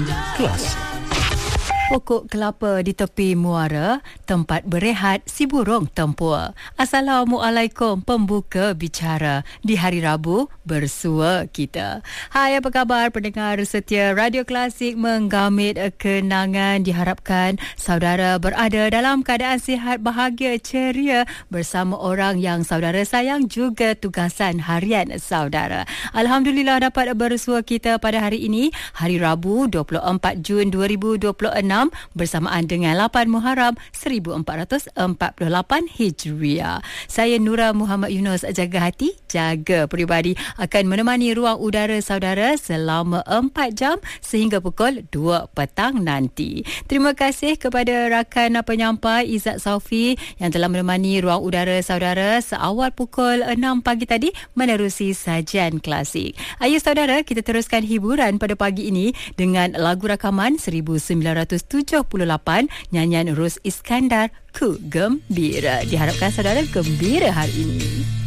Kelas. Pokok kelapa di tepi muara, tempat berehat si burung tempur. Assalamualaikum, pembuka bicara di hari Rabu bersua kita. Hai, apa khabar pendengar setia Radio Klasik menggamit kenangan. Diharapkan saudara berada dalam keadaan sihat, bahagia, ceria bersama orang yang saudara sayang, juga tugasan harian saudara. Alhamdulillah dapat bersua kita pada hari ini, hari Rabu 24 Jun 2026 bersamaan dengan 8 Muharram 1448 Hijriah. Saya Nura Muhammad Yunus, jaga hati, jaga peribadi, akan menemani ruang udara saudara selama 4 jam sehingga pukul 2 petang nanti. Terima kasih kepada rakan penyampai Izzat Saufi yang telah menemani ruang udara saudara seawal pukul 6 pagi tadi menerusi sajian klasik. Ayo saudara, kita teruskan hiburan pada pagi ini dengan lagu rakaman 1978 nyanyian Ros Iskandar, Ku Gembira. Diharapkan saudara gembira hari ini.